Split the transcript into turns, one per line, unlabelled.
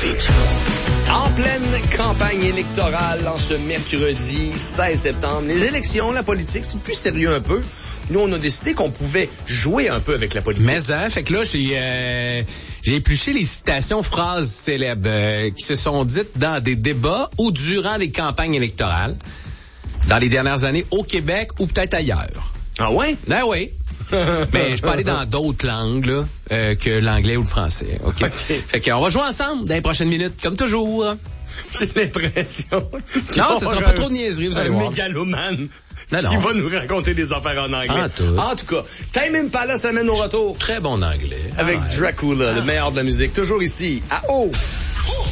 trafic.
En pleine campagne électorale, en ce mercredi 16 septembre, les élections, la politique, c'est plus sérieux un peu. Nous, on a décidé qu'on pouvait jouer un peu avec la politique.
Mais fait que là, j'ai épluché les citations, phrases célèbres qui se sont dites dans des débats ou durant les campagnes électorales, dans les dernières années, au Québec ou peut-être ailleurs.
Ah ouais?
Ben oui. Mais je peux aller dans d'autres langues là, que l'anglais ou le français. Okay? Fait qu'on va jouer ensemble dans les prochaines minutes, comme toujours.
J'ai l'impression.
Non, ce sera pas trop de niaiserie, vous allez voir.
Un mégalomane.
Non.
Qui va nous raconter des affaires en anglais. En tout cas, Tame Impala s'amène au retour.
Très bon anglais.
Avec Dracula, le meilleur de la musique. Toujours ici, à O.